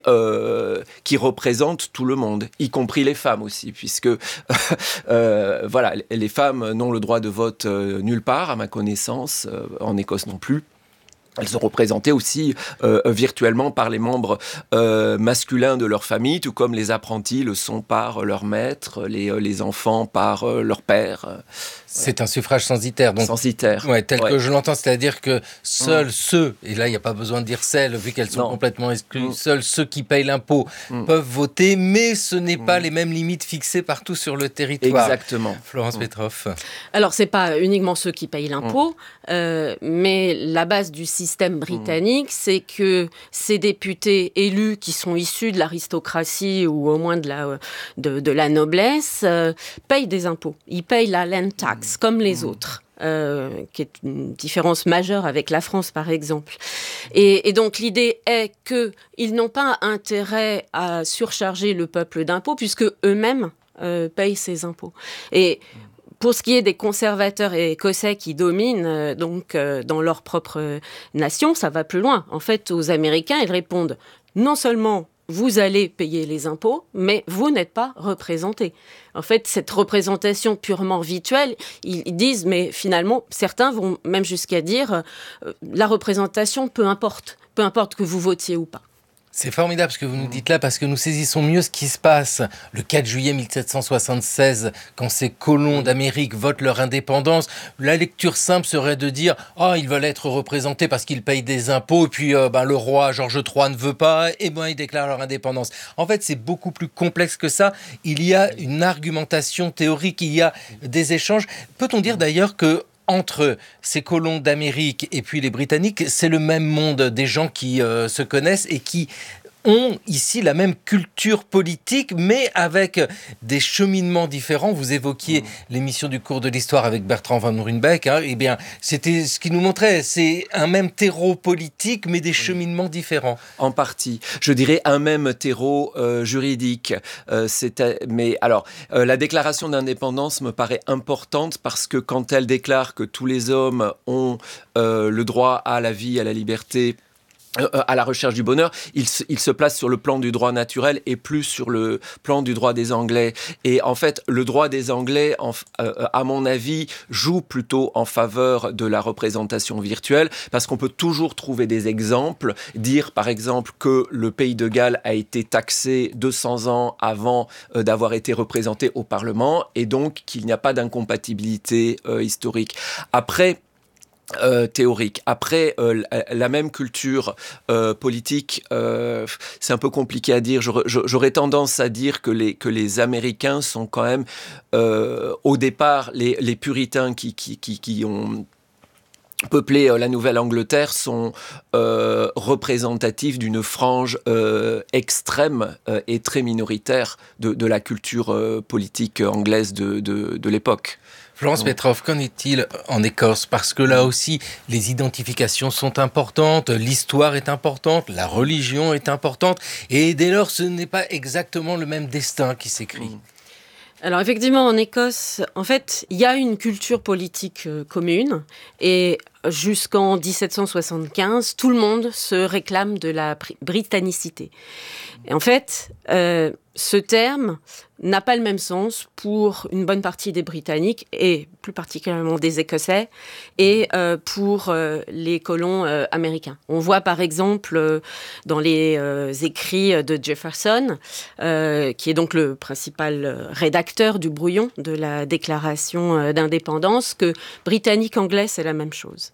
qui représente tout le monde, y compris les femmes aussi, puisque voilà, les femmes n'ont le droit de vote nulle part, à ma connaissance, en Écosse non plus. Elles sont représentées aussi virtuellement par les membres masculins de leur famille, tout comme les apprentis le sont par leur maître, les enfants par leur père. C'est un suffrage censitaire. Donc, censitaire. Ouais, tel que je l'entends, c'est-à-dire que seuls ceux, et là il n'y a pas besoin de dire celles, vu qu'elles sont complètement exclues, seuls ceux qui payent l'impôt peuvent voter, mais ce n'est pas les mêmes limites fixées partout sur le territoire. Exactement. Florence Petroff. Alors, c'est pas uniquement ceux qui payent l'impôt, mais la base du système britannique, c'est que ces députés élus qui sont issus de l'aristocratie ou au moins de la noblesse payent des impôts. Ils payent la land tax, comme les autres. Qui est une différence majeure avec la France, par exemple. Et donc, l'idée est qu'ils n'ont pas intérêt à surcharger le peuple d'impôts, puisque eux-mêmes payent ces impôts. Et pour ce qui est des conservateurs écossais qui dominent dans leur propre nation, ça va plus loin. En fait, aux Américains, ils répondent non seulement vous allez payer les impôts, mais vous n'êtes pas représentés. En fait, cette représentation purement rituelle, ils disent, mais finalement, certains vont même jusqu'à dire la représentation, peu importe que vous votiez ou pas. C'est formidable ce que vous nous dites là, parce que nous saisissons mieux ce qui se passe le 4 juillet 1776, quand ces colons d'Amérique votent leur indépendance. La lecture simple serait de dire « Ah, ils veulent être représentés parce qu'ils payent des impôts, et puis le roi George III ne veut pas, et ils déclarent leur indépendance. » En fait, c'est beaucoup plus complexe que ça. Il y a une argumentation théorique, il y a des échanges. Peut-on dire d'ailleurs que entre ces colons d'Amérique et puis les Britanniques, c'est le même monde, des gens qui se connaissent et qui ont ici la même culture politique, mais avec des cheminements différents. Vous évoquiez l'émission du cours de l'histoire avec Bertrand Van Ruynbeck. Eh bien, c'était ce qu'il nous montrait. C'est un même terreau politique, mais des cheminements différents. En partie. Je dirais un même terreau juridique. Mais alors, la déclaration d'indépendance me paraît importante parce que quand elle déclare que tous les hommes ont le droit à la vie, à la liberté, à la recherche du bonheur, il se place sur le plan du droit naturel et plus sur le plan du droit des Anglais. Et en fait, le droit des Anglais, à mon avis, joue plutôt en faveur de la représentation virtuelle, parce qu'on peut toujours trouver des exemples, dire par exemple que le pays de Galles a été taxé 200 ans avant d'avoir été représenté au Parlement, et donc qu'il n'y a pas d'incompatibilité historique. Après, théorique. Après, la même culture politique, c'est un peu compliqué à dire. J'aurais tendance à dire que les Américains sont quand même, au départ, les puritains qui ont peuplé la Nouvelle-Angleterre sont représentatifs d'une frange extrême et très minoritaire de la culture politique anglaise de l'époque. Florence Petroff, qu'en est-il en Écosse? Parce que là aussi, les identifications sont importantes, l'histoire est importante, la religion est importante, et dès lors, ce n'est pas exactement le même destin qui s'écrit. Alors effectivement, en Écosse, en fait, il y a une culture politique commune, et jusqu'en 1775, tout le monde se réclame de la britannicité. Et en fait, ce terme n'a pas le même sens pour une bonne partie des Britanniques et plus particulièrement des Écossais et pour les colons américains. On voit par exemple dans les écrits de Jefferson, qui est donc le principal rédacteur du brouillon de la déclaration d'indépendance, que britannique-anglais, c'est la même chose.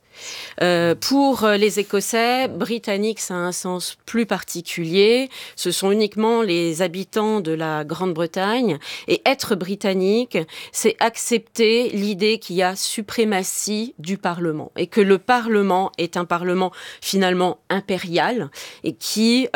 Pour les Écossais, britannique, ça a un sens plus particulier. Ce sont uniquement les habitants de la Grande-Bretagne. Et être britannique, c'est accepter l'idée qu'il y a suprématie du Parlement et que le Parlement est un Parlement finalement impérial et qui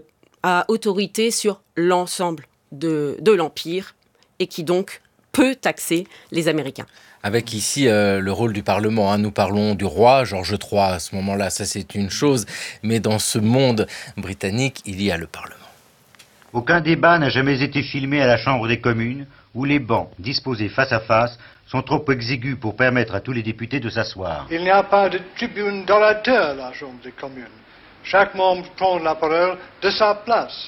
a autorité sur l'ensemble de l'Empire et qui donc peut taxer les Américains. Avec ici le rôle du Parlement. Nous parlons du roi, George III à ce moment-là, ça c'est une chose. Mais dans ce monde britannique, il y a le Parlement. Aucun débat n'a jamais été filmé à la Chambre des communes, où les bancs, disposés face à face, sont trop exigus pour permettre à tous les députés de s'asseoir. Il n'y a pas de tribune d'orateur à la Chambre des communes. Chaque membre prend la parole de sa place.